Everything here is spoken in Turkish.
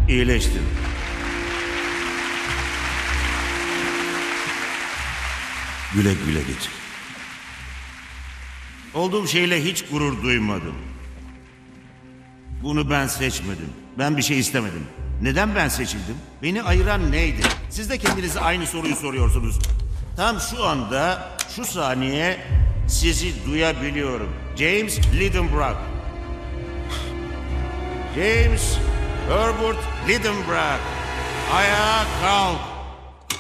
İyileştin. Güle güle git. Olduğum şeyle hiç gurur duymadım. Bunu ben seçmedim. Ben bir şey istemedim. Neden ben seçildim? Beni ayıran neydi? Siz de kendinize aynı soruyu soruyorsunuz. Tam şu anda, şu saniye sizi duyabiliyorum. James Lidenbrock. James Herbert Lidenbrock. Ayağa kalk.